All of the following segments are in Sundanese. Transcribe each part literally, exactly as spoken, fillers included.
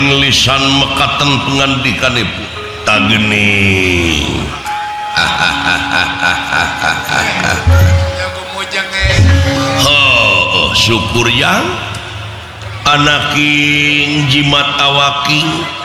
lisan mekaten pengandikan ibu tak geni oh, syukur yang anaking jimat awaking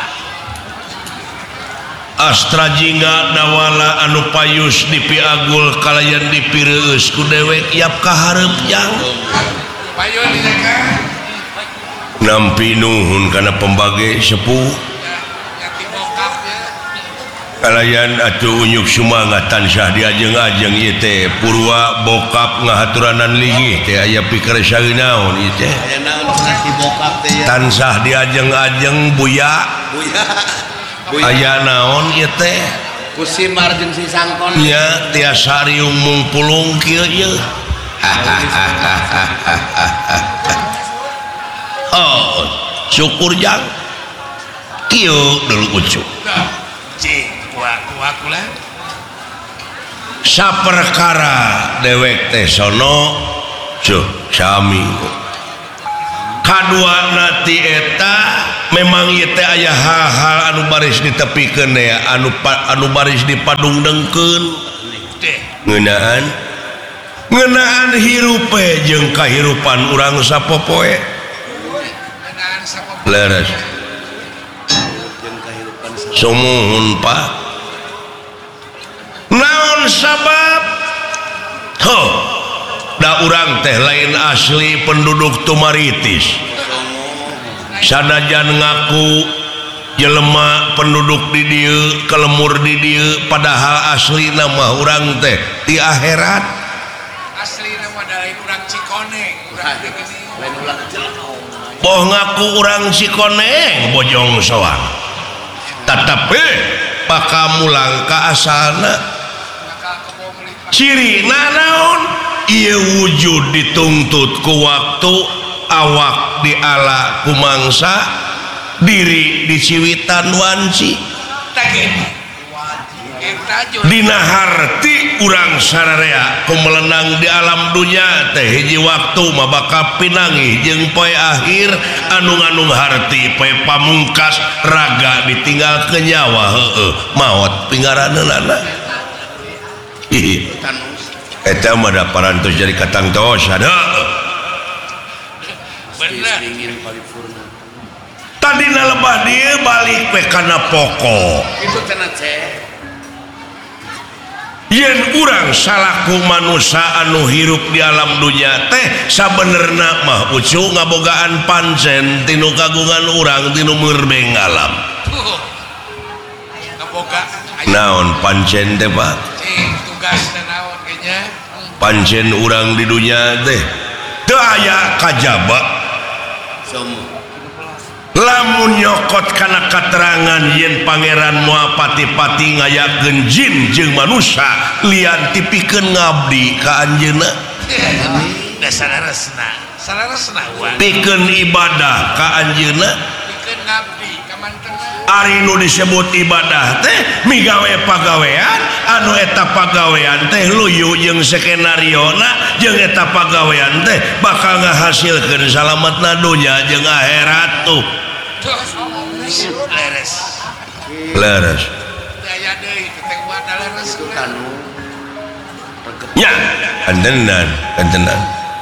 astra jingga dawala anu payus di piagul kalayan dipireus ku dewek yap kaharep yang nampi nuhun kana pembage sepuh kalayan atuh unyuk sumangatan syah diajeng-ajeng ieu teh purwa bokap ngahaturanan linggih teh aya pikir saeunaon ieu teh tansah diajeng-ajeng buya buya aya naon ieu teh kusimar jeung si sangkon nya tiasa riung mung pulung kieu ieu oh syukur jang kieu dulu ucuk cing kuak-kuak lah saperkara dewek teh sono cuh sami kaduana ti eta memang ieu teh aya hal-hal anu baris ditepikeun ya anu anu baris dipadungdengkeun teh ngeunaan ngeunaan hirupe jeung kahirupan urang sapopoe leres sumuhun pak naon sabab ho da urang teh lain asli penduduk Tumaritis sanajan ngaku jelema penduduk di dieu kelemur di dieu padahal asli nama urang teh di akhirat asli nama dari urang Cikoneng urang gini lain urang Cilegon boh ngaku urang Cikoneng bojong soang tetapi pakamulang ka asalna ciri naon ieu wujud dituntut ku waktu awak diala ku mangsa diri diciwitan wanci dina harti urang sararea kumelenang di alam dunya teh hiji waktu mah bakal pinangih jeung poe akhir anu ngandung harti poe pamungkas raga ditinggal ke nyawa heueuh maot pingaraneunana ih eta mah da parantos jadi katang tos ada bener tadina lebah dieu balik we kana pokok itu cenah ceh yen urang salaku manusia anu hirup di alam dunia teh sabenerna mah ucu ngabogaan pancen tinu kagungan urang tinu merbeng alam ngaboga naon pancen teh pak tugas dan naon kayaknya pancen urang di dunia teh teu aya kajaba lamun nyokot kana katerangan yen pangeran moal pati-pati ngayakeun jin jeung manusia lian tipikeun ngabdi ka anjeunna da salaresna salaresna wa pikeun ibadah ka anjeunna pikeun ngabdi ka mantenna ari nu disebut ibadah teh migawe pagawean anu eta pagawean teh luyu jeung skenariona jeung eta pagawean teh bakal ngahasilkeun salametna dunya jeung akhirat tuh leres leres daya deui teh buat leres kanu nya antenan antenan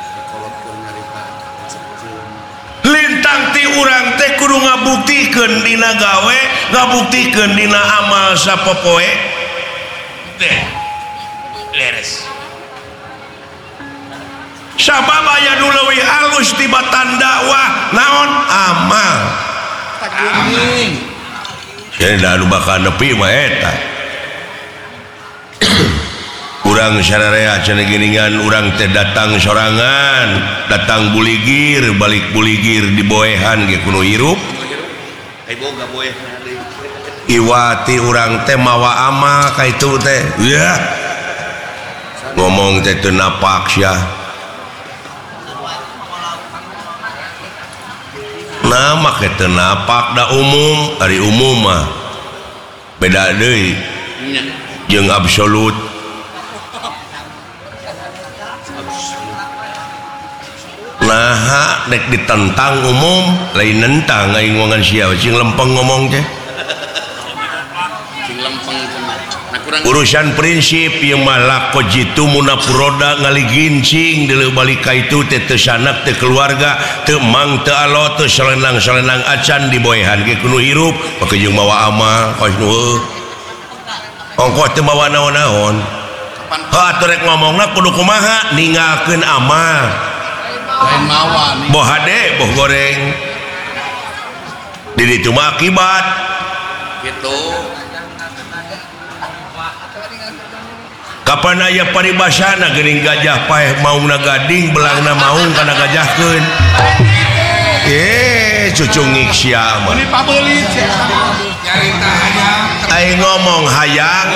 lintang ti urang teh kudu ngabuktikeun dina gawe ngabuktikeun dina amal sapopoe teh leres sabab aya nu leuwih alus tibatan dakwah naon amal amin jadi dah anu bakal nepi mah eta urang sararea cenah geuningan urang teh datang sorangan datang buligir balik buligir di boehan ge kudu hirup ai boga boehan iwati urang teh mawa amal ka itu teh ya ngomong teh teu napak sia nah make teu napak da umum ari umum mah beda deui jeung absolut nah nek ditentang umum lain nentang aing ngomongan sia cing lempeng ngomong teh cing lempeng nah kurang urusan prinsip ieu mah lako jitu munapuroda ngaligincing deuleu balik ka itu teh teu sanak teu keluarga teu mang teu alo teu salenang-salenang acan diboehan ge kudu hirup make jeung mawa amal kos nu ongkos teu mawa naon-naon ha atuh rek ngomongna kudu kumaha ninggalkeun amal lain mawa nih boh hade boh goreng di ditu mah akibat gitu kapan aya paribasana geuning gajah paeh maungna gading belangna maung kana gajahkeun eh cucungik sia mah ini pabeulit nyarita hayang aing ngomong hayang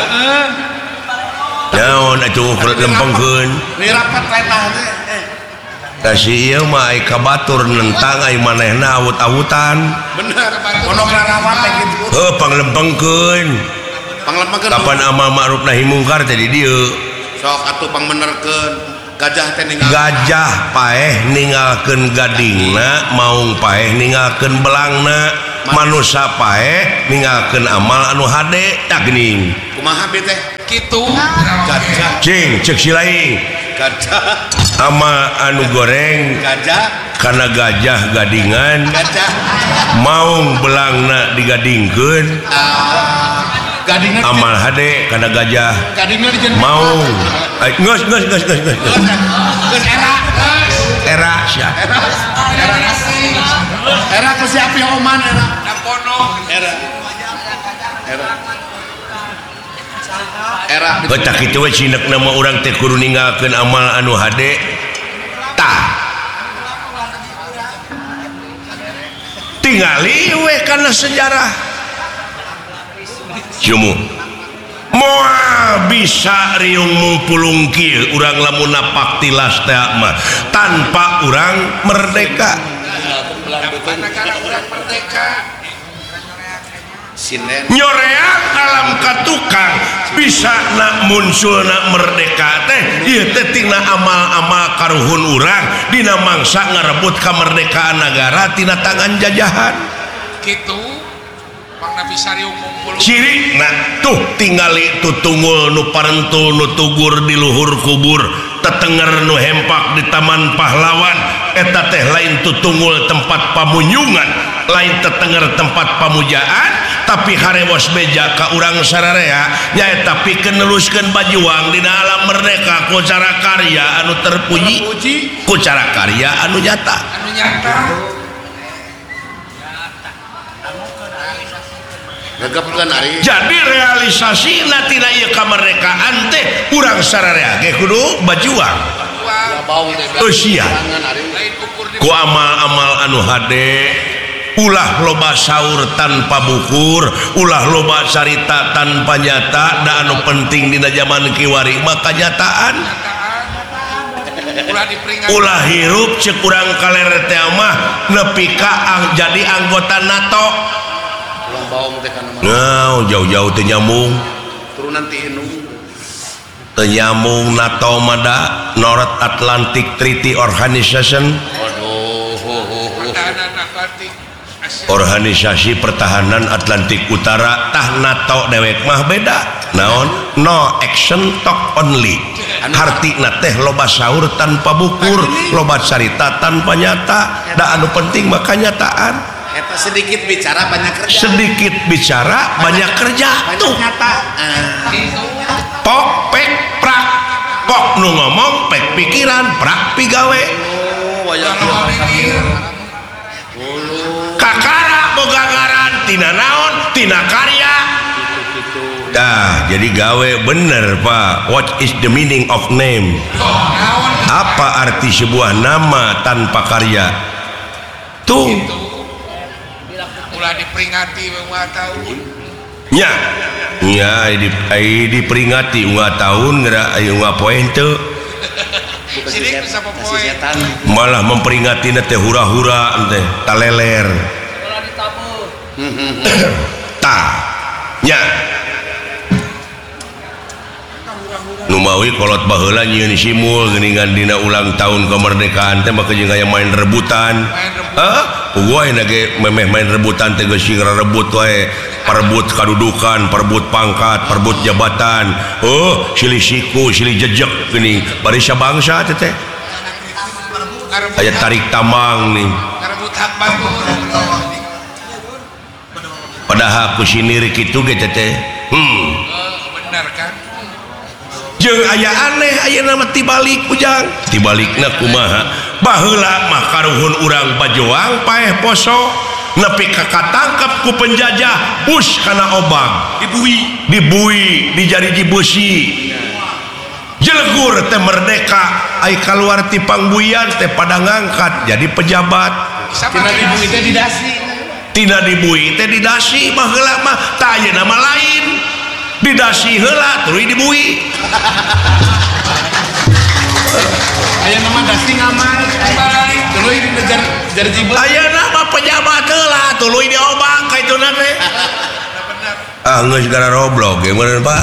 naon atuh lempengkeun nirapat retah teh kasih ieu mah ai kabatur nentang ai manehna awut-awutan bener pondok rarawat teh gitu heuh panglempengkeun panglempengkeun kapan amal ma'ruf nahi mungkar teh di dieu sok atuh pangbenerkeun gajah teh ninggal gajah paeh ninggalkeun gadingna maung paeh ninggalkeun belangna manusia paeh ninggalkeun amal anu hade tak geuning kumaha be teh kitu gajah cing cek si laing gajah amal anu goreng gajah karena gajah gadingan gajah maung belangna digadingkeun ah gadingna amal hade karena gajah gadingna dijeun maung ai geus geus geus geus geus geus era era sia era era ku si api oman era napono era era era eta kitu we cinekna mah urang teh kudu ninggalkeun amal anu hade tah tingali we kana sejarah jumu moal bisa riung mungpulung kieu urang lamun napak tilas teh mah tanpa urang merdeka negara urang merdeka sinen nyoreang alam katukang bisa nak munculna merdeka teh ieu teh tina amal-amal karuhun urang dina mangsa ngarebut kamerdekaan negara tina tangan jajahan kitu pangna bisa riung mumpul ciri nah tuh tingali tutunggul nu parentul nu tugur di luhur kubur tetenger nu hempak di taman pahlawan eta teh lain tutunggul tempat pamunyungan lain tetenger tempat pamujaan tapi harewos beja ka urang sararea nyaeta pikeun neluskeun bajuang dina alam merdeka ku cara karya anu terpuji ku cara karya anu nyata anu nyata gagapkeun ari jadi realisasi tina ieu kamerdekaan teh urang sararea ge kudu bajuang eusia ku amal-amal anu hade ulah loba saur tanpa bukur ulah loba carita tanpa nyata da anu penting dina zaman kiwari mah kanyataan ulah hirup cek urang kaler teh mah nepi ka jadi anggota NATO ulah baong teh kana mah nah jauh-jauh teu nyambung turunan ti Inu teu nyambung NATO mah da North Atlantic Treaty Organization Organisasi Pertahanan Atlantik Utara tah NATO dewek mah beda naon no action talk only hartina teh loba saur tanpa bukur loba carita tanpa nyata da anu penting mah kanyataan eta sedikit bicara banyak kerja sedikit bicara banyak kerja tuh nyata pok pek prak pok nu ngomong pek pikiran prak pigawe kakara boga ngaran tina naon tina karya dah jadi gawe bener pak what is the meaning of name apa arti sebuah nama tanpa karya tuh ulah diperingati ulah tahun nya nya di ai diperingati unga tahun geura aya unga poe teu sidik bisa popoe malah memperingati teh hura-hura teh taleler ta nya Numawi kolot baheula nyieun simul geuningan dina ulang tahun kemerdekaan teh maka jeung aya main rebutan. Hah? Puguh ayeuna ge memeh main rebutan teh geus sing rebut wae. Perebut kadudukan, perebut pangkat, perebut jabatan. Oh, silih siku, silih jejeg geuning bari sabangsa teh teh. Aya tarik tambang nih. Ngarebut hak batur. Padahal ku siniri kitu ge teh. Hmm. Bener kan? Jeung aya aneh ayeuna mah tibalik ujang tibalikna kumaha baheula mah karuhun urang bajoang paeh poso nepi ka katangkep ku penjajah bus kana obang Dibui dibui di jariji besi jelegur teh merdeka ai kaluar ti pangbuian teh pada ngangkat jadi pejabat tina dibui teh didasi tina dibui teh didasi baheula mah tah ayeuna mah lain didasi heula tuluy dibui aya nama dasi ngaman balik tuluy dinejar jarji beul ayeuna mah pejabat heula tuluy diobang ka ituna teh ah geus gara roblog ge meureun Pak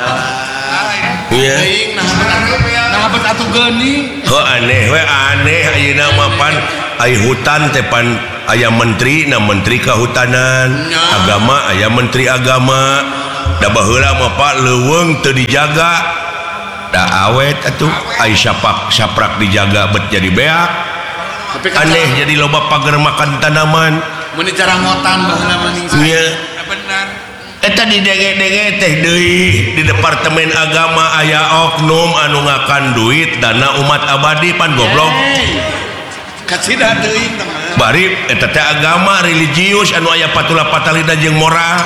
iya nah abet atuh geuning heuh aneh we aneh ayeuna mah pan ai hutan teh pan aya menteri na menteri kahutanan agama aya menteri agama da baheula mah Pak leuweung teu dijaga da awet atuh ai sapak saprak dijaga bet jadi beak aneh jadi loba pager makan tanaman mun cara ngotan baheula mah ning nya bener eta di denge-denge teh deui di departemen agama aya oknum anu ngakan duit dana umat abadi pan goblok kacida teuing teman bari eta teh agama religius anu aya patula patalina jeung moral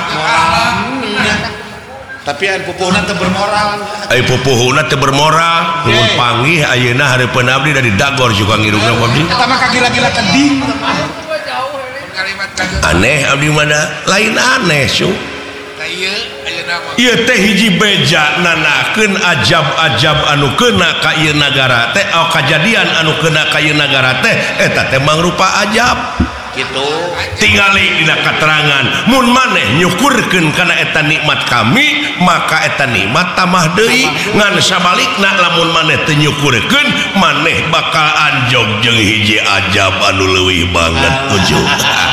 tapi anu pupuhna teu bermoral ai pupuhna teu bermoral mun panggih ayeuna hareupeun abdi dari dagor juga ngirungna abdi eta mah kagila-gila keding aneh abdi mana lain aneh su ieu ayeuna mah ieu teh hiji beja nanakeun ajab-ajab anu keuna ka ieu nagara teh oh, kajadian anu keuna ka ieu nagara teh eta teh mangrupa ajab gitu tingali dina katerangan mun maneh nyukurkeun kana eta nikmat kami maka eta nikmat tamah deui ngan sabalikna lamun maneh teu nyukurkeun maneh bakal anjog jeung hiji ajab anu leuwih banget ujug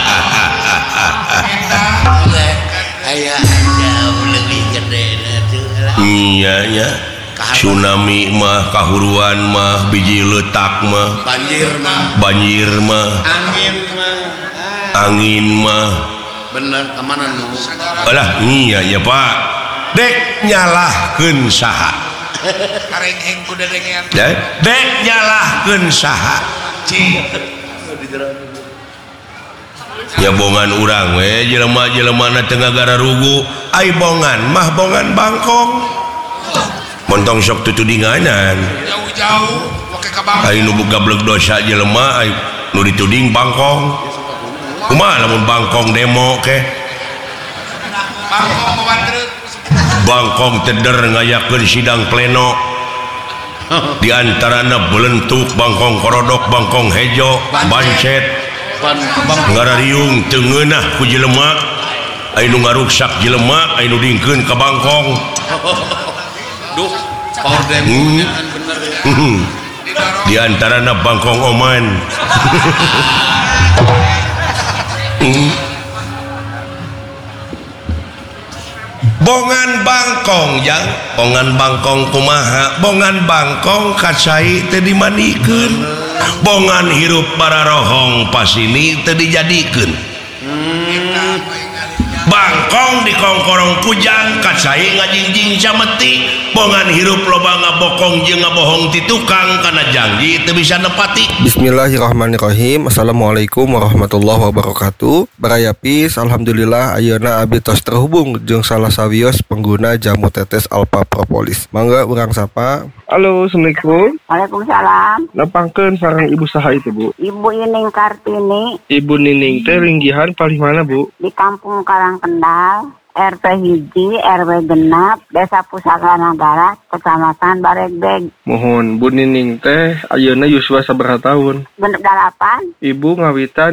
aya ajab leuwih gede na iya nya tsunami mah kahuruan mah biji leutak mah banjir mah banjir mah angin mah angin mah bener kemana nu alah iya ya Pak dek nyalahkeun saha karengheng ku dedengean dek dek nyalahkeun saha cing ya bongan urang we jelema-jelemana teu ngagara rugu ai bongan mah bongan bangkong montong sok tutudinganan jauh-jauh oke ka bang ai nu gablek dosa jelema ai nu dituding bangkong kumaha lamun bangkong demo ke bangkong mawandreuk bangkong teder ngayakeun sidang pleno di antarana belentuk bangkong korodok bangkong hejo bancet ngarariung teu ngeunah ku jelema ai nu ngaruksak jelema ai nu dingkeun ka bangkong duh power demo kan bener ya di antarana bangkong oman bongan bangkong yang bongan bangkong kumaha bongan bangkong kacai teu dimanikeun bongan hirup bararohong pasini teu dijadikeun bangkong di kongkorong kujang kacai ngajingjing cameti bongan hirup loba ngabokong jeung ngabohong ti tukang kana janji teu bisa nepati. Bismillahirrahmanirrahim. Assalamualaikum warahmatullahi wabarakatuh. Barayapis alhamdulillah ayeuna abdi tos terhubung jeung salah sawios pengguna jamu tetes Alpha Propolis. Mangga urang sapa. Halo, assalamualaikum. Waalaikumsalam. Napangkeun sareng ibu saha itu, Bu? Ibu Ining Kartini. Ibu Nining teh linggihan paling mana, Bu? Di Kampung Karangkendal, R T hiji, R W genap, Desa Pusaka Nagara, Kecamatan Baregbeg. Mohon Bu Nining teh ayeuna yuswa sabaraha taun? Genep dalapan. Ibu ngawitan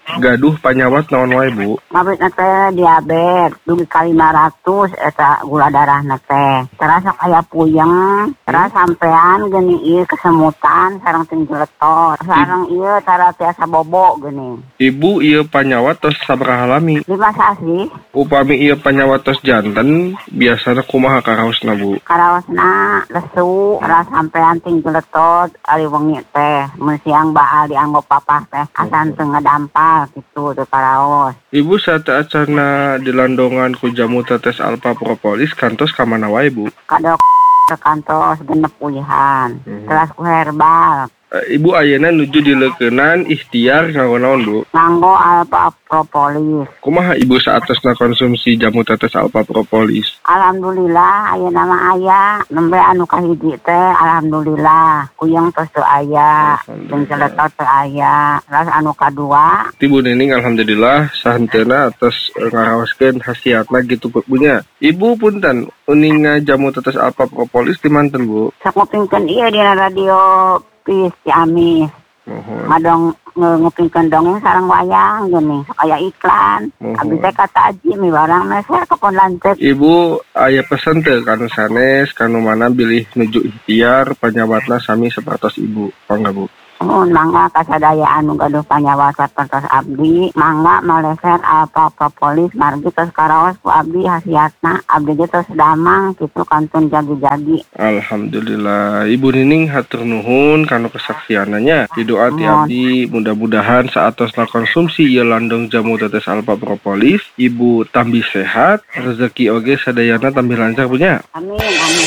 gaduh panyawat naon wae Bu? Mabit teh diabetes, dugi ka lima ratus eta gula darah teh. Terasa kayak puyeng, terus sampean gini ieu kesemutan sareng tinjeletot. Sareng ieu tara tiasa bobo gini. Ibu ieu panyawat tos sabaraha lami? Lima sasi. Upami ieu panyawat tos janten, biasana kumaha karaosna Bu? Karaosna lesu, terus sampean tinjeletot ari wengi teh. Mun siang baal dianggo papah teh asan teu ngadampal gitu teu karaos. Ibu saat acarna dilandongan ku jamu tetes alpha propolis kantos ka mana wae Bu? Kadok ke kantos genep ulihan. Hmm. Terus ku herbal. E, Ibu ayeuna nuju dileukeunnan ikhtiar nganggo naon Bu? Nganggo alpha propolis. Kumaha Ibu saatosna konsumsi jamu tetes alpha propolis? Alhamdulillah ayeuna mah aya nembe anu kahiji teh alhamdulillah kuyang tos teu aya jeung celetot teu aya. Terus anu kadua Ibu Nining alhamdulillah sahenteuna atas e, ngaraoskeun hasiatna gitu punya. Ibu punten uninga jamu tetes alpha propolis di manten Bu? sok ngupingkeun ieu dina radio Pis Ciamis. Mohon. Ngadong ngupingkeun dongeng sareng wayang geuning sok aya iklan. Mohon. Abdi teh kata Aji mi barang meser kepon lanceuk. Ibu aya pesen teu kanu sanes kanu mana bilih nuju ikhtiar panyawatna sami sapertos Ibu. Pangga Bu? Mun mangga kasadaya anu gaduh panyawat sapertos abdi, mangga maleser alpha propolis margi tos karaos ku abdi hasiatna. Abdi ge tos damang kitu kantun jagi-jagi. Alhamdulillah. Ibu Nining hatur nuhun kanu kesaksiananya. Didoa ti abdi mudah-mudahan saatosna konsumsi ieu landong jamu tetes alpha propolis, Ibu tambih sehat, rezeki oge sadayana tambih lancar punya. Amin amin.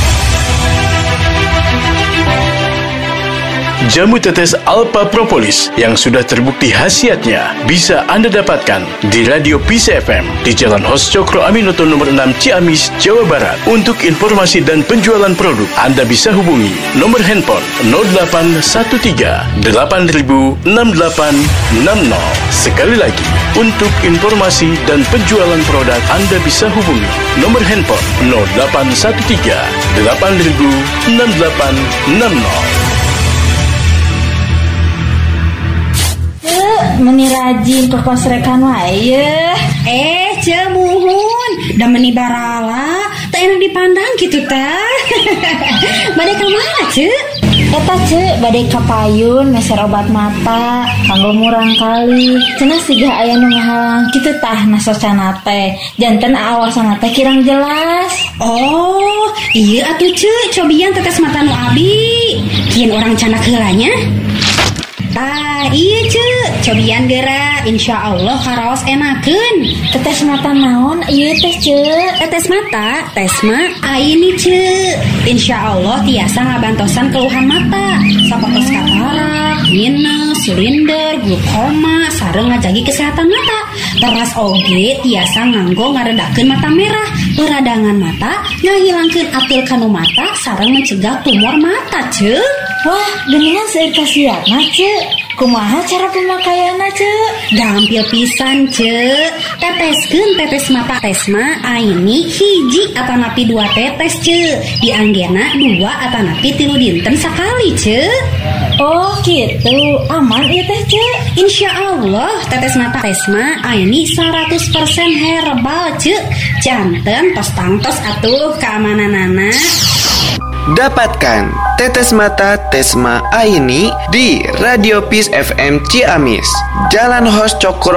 Jamu tetes Alpha Propolis yang sudah terbukti khasiatnya bisa Anda dapatkan di Radio Peace F M di Jalan Hos Cokro Aminoto nomor enam Ciamis, Jawa Barat. Untuk informasi dan penjualan produk, Anda bisa hubungi nomor handphone nol delapan satu tiga delapan nol enam delapan enam nol. Sekali lagi, untuk informasi dan penjualan produk, Anda bisa hubungi nomor handphone nol delapan satu tiga delapan nol enam delapan enam nol. Meni rajin ke posrekan wae. Eh, cemuhun, da meni barala, tak enak dipandang gitu tah. Bade ka mana, Ce? Eta Ce, bade ka payun meser obat mata, kanggo murang kali. Cenah siga aya nu ngahalang kitu tah nasocana teh. Janten aawasana teh kirang jelas. Oh, iya atuh Ce, cobian tetes mata nu abi. Kieu orang canak heulanya. Ah, iya Ce, cobian geura, insya Allah karaos enakeun. Tetes mata naon ieu teh Ce? Tetes mata, tes mah aini Ce. Insya Allah tiasa ngabantosan keluhan mata, sapatos katarak, minus, silinder, glukoma, sareng ngajagi kesehatan mata. Teras oge tiasa nganggo ngaredakeun mata merah, peradangan mata, ngahilangkeun atil kanu mata, sareng mencegah tumor mata Ce. Wah, geuningan seueur kasiatna Ce. Kumaha cara pemakaianna Ce? Gampil pisan Ce. Teteskeun tetes mata tesma aini hiji atanapi dua tetes Ce. Dianggena dua atanapi tilu dinten sakali Ce. Oh gitu, aman ieu teh Ce. Insya Allah tetes mata tesma aini seratus persen herbal Ce. Janten tos tangtos atuh keamananana. Dapatkan tetes mata Tesma Aini di Radio Peace F M Ciamis, Jalan Hos Cokro